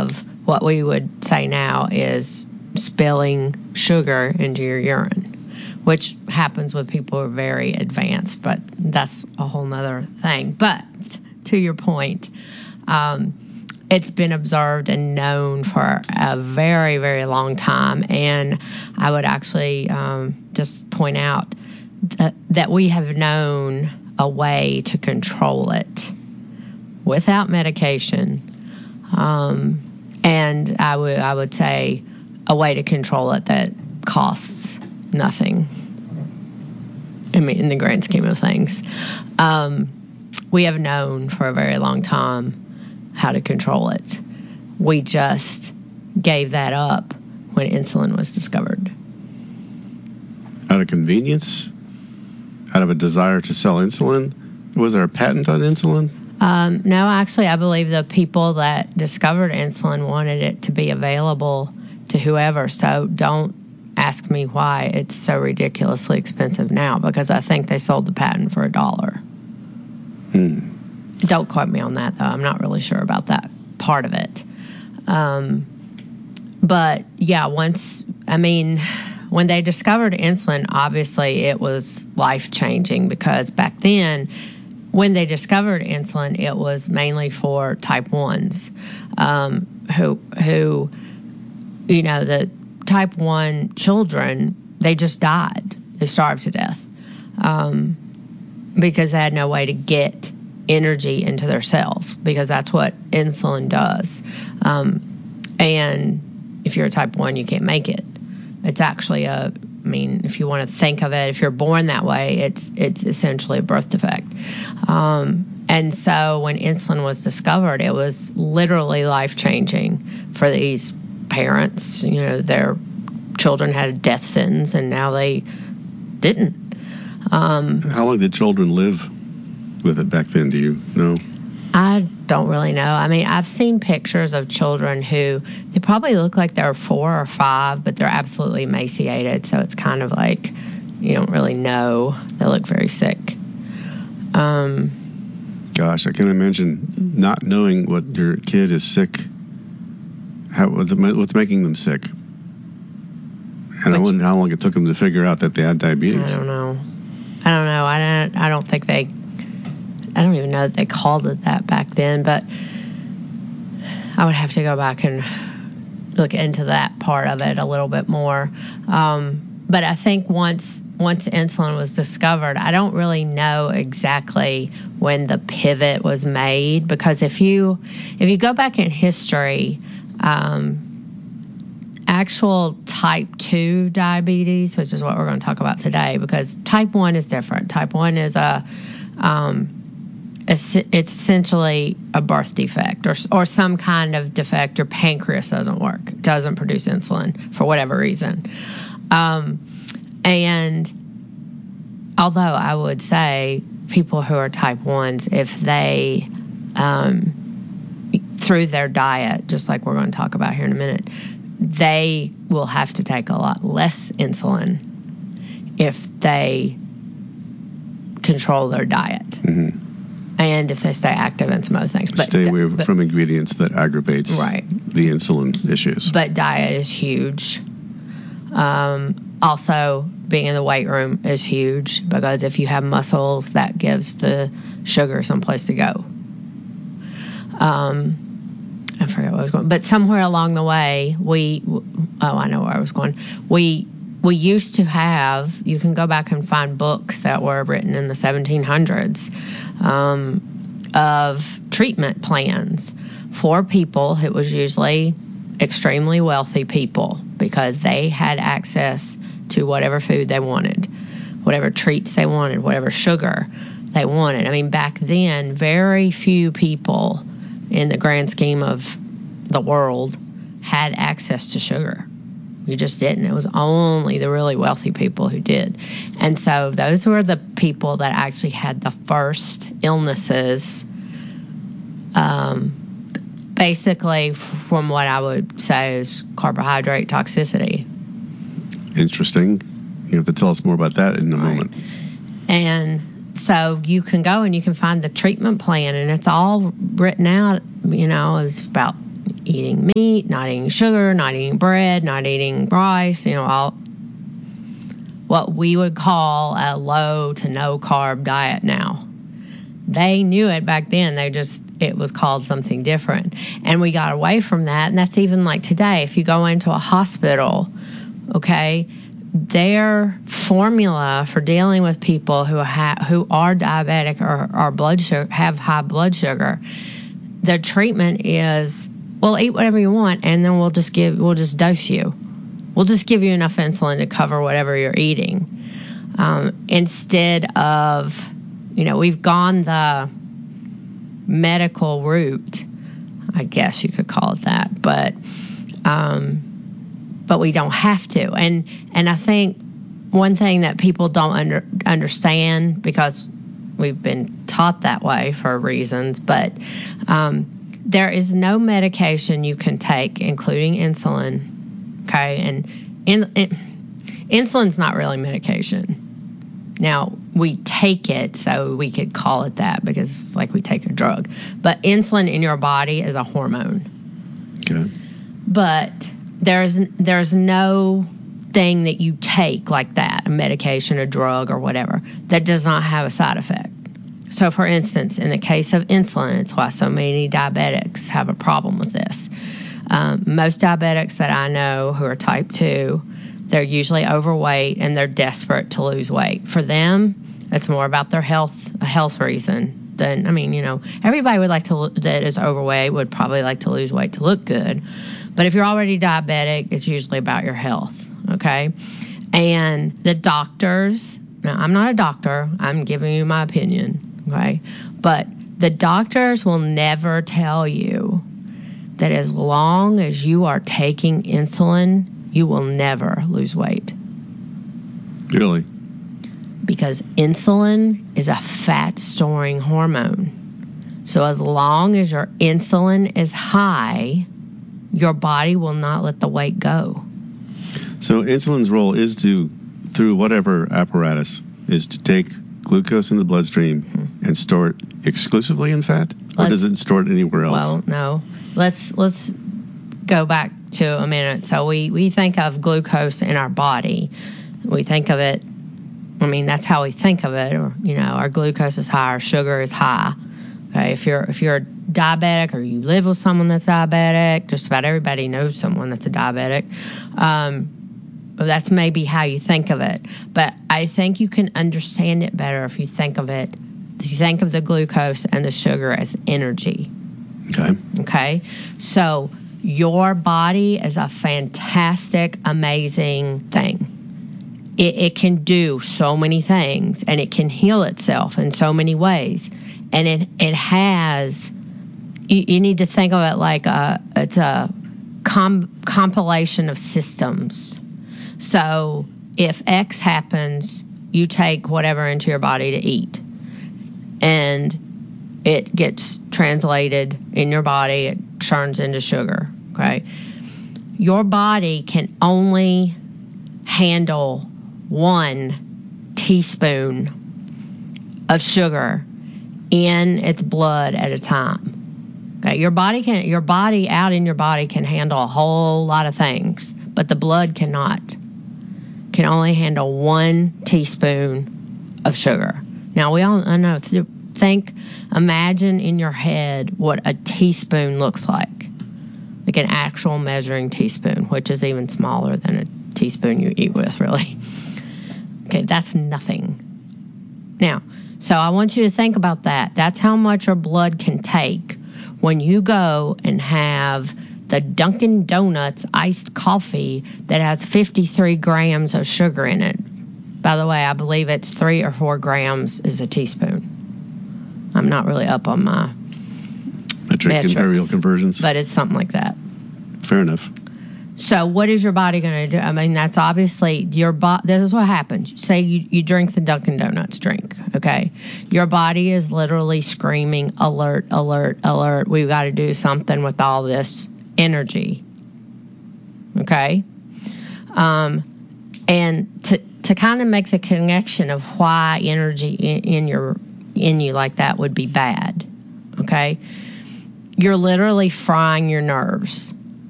of what we would say now is spilling sugar into your urine, which happens with people who are very advanced, but that's a whole nother thing. But to your point, it's been observed and known for a very, very long time. And I would actually just point out that we have known a way to control it without medication. And I would say a way to control it that costs nothing. I mean, in the grand scheme of things. We have known for a very long time how to control it. We just gave that up when insulin was discovered. Out of convenience? Out of a desire to sell insulin? Was there a patent on insulin? No, actually, I believe the people that discovered insulin wanted it to be available to whoever. So don't ask me why it's so ridiculously expensive now, because I think they sold the patent for $1. Don't quote me on that, though. I'm not really sure about that part of it. But yeah, when they discovered insulin, obviously it was life-changing, because back then, when they discovered insulin, it was mainly for type 1s, who the type 1 children, they just died. They starved to death because they had no way to get energy into their cells, because that's what insulin does. And if you're a type 1, you can't make it. It's actually if you want to think of it, if you're born that way, it's essentially a birth defect. And so when insulin was discovered, it was literally life-changing for these parents. Their children had a death sentence, and now they didn't. How long did children live with it back then, do you know? I don't really know. I've seen pictures of children who, they probably look like they're 4 or 5, but they're absolutely emaciated, so it's kind of like you don't really know. They look very sick. Gosh, I can imagine not knowing what your kid is sick. What's making them sick? And I wonder how long it took them to figure out that they had diabetes. I don't know. I don't think they... I don't even know that they called it that back then, but I would have to go back and look into that part of it a little bit more. But I think once insulin was discovered, I don't really know exactly when the pivot was made, because if you go back in history, actual type 2 diabetes, which is what we're going to talk about today, because type 1 is different. Type 1 is it's essentially a birth defect or some kind of defect. Your pancreas doesn't work, doesn't produce insulin for whatever reason. And although I would say people who are type 1s, if they, through their diet, just like we're going to talk about here in a minute, they will have to take a lot less insulin if they control their diet. Mm-hmm. And if they stay active and some other things. But stay away from ingredients that aggravates the insulin issues. But diet is huge. Also, being in the weight room is huge, because if you have muscles, that gives the sugar someplace to go. I forget where I was going. But somewhere along the way, I know where I was going. We used to have, you can go back and find books that were written in the 1700s of treatment plans for people. It was usually extremely wealthy people, because they had access to whatever food they wanted, whatever treats they wanted, whatever sugar they wanted. Back then, very few people in the grand scheme of the world had access to sugar. You just didn't. It was only the really wealthy people who did. And so those were the people that actually had the first illnesses, basically from what I would say is carbohydrate toxicity. Interesting. You have to tell us more about that in a moment. And so you can go and you can find the treatment plan, and it's all written out. It's about eating meat, not eating sugar, not eating bread, not eating rice, all what we would call a low to no carb diet now. They knew it back then. It was called something different. And we got away from that. And that's even like today. If you go into a hospital, okay, their formula for dealing with people who are diabetic or have high blood sugar, their treatment is, well, eat whatever you want, and then we'll just dose you. We'll just give you enough insulin to cover whatever you're eating. Instead of, we've gone the medical route, I guess you could call it that, but we don't have to. And I think one thing that people don't understand, because we've been taught that way for reasons, but there is no medication you can take, including insulin. Okay, and insulin's not really medication. Now, we take it, so we could call it that because it's like we take a drug. But insulin in your body is a hormone. Okay. But there's no thing that you take like that, a medication, a drug, or whatever, that does not have a side effect. So, for instance, in the case of insulin, it's why so many diabetics have a problem with this. Most diabetics that I know who are type 2, they're usually overweight and they're desperate to lose weight. For them, it's more about their health, a health reason than, everybody that is overweight would probably like to lose weight to look good. But if you're already diabetic, it's usually about your health, okay? And the doctors, now I'm not a doctor, I'm giving you my opinion, okay? But the doctors will never tell you that as long as you are taking insulin, you will never lose weight. Really? Because insulin is a fat-storing hormone. So as long as your insulin is high, your body will not let the weight go. So insulin's role is through whatever apparatus, is to take glucose in the bloodstream and store it exclusively in fat? Or does it store it anywhere else? Well, no. Let's go back to a minute. So we think of glucose in our body. We think of it, that's how we think of it. Or, our glucose is high, our sugar is high. Okay, if you're diabetic or you live with someone that's diabetic, just about everybody knows someone that's a diabetic. That's maybe how you think of it. But I think you can understand it better if you think of the glucose and the sugar as energy. Okay. So your body is a fantastic, amazing thing. It can do so many things, and it can heal itself in so many ways. And it has, you need to think of it like it's a compilation of systems. So if X happens, you take whatever into your body to eat. And it gets translated in your body. It turns into sugar, okay? Your body can only handle 1 teaspoon of sugar in its blood at a time. Okay, your body out in your body can handle a whole lot of things, but the blood cannot. Can only handle 1 teaspoon of sugar. Now I know. Imagine in your head what a teaspoon looks like an actual measuring teaspoon, which is even smaller than a teaspoon you eat with, really. Okay, that's nothing. Now, so I want you to think about that. That's how much your blood can take when you go and have the Dunkin' Donuts iced coffee that has 53 grams of sugar in it. By the way, I believe it's 3 or 4 grams is a teaspoon. I'm not really up on my metric imperial conversions, but it's something like that. Fair enough. So what is your body going to do? That's obviously this is what happens. Say you drink the Dunkin' Donuts drink, okay? Your body is literally screaming, alert, alert, alert. We've got to do something with all this energy, okay? And to kind of make the connection of why energy in you like that would be bad, okay? you're literally frying your nerves.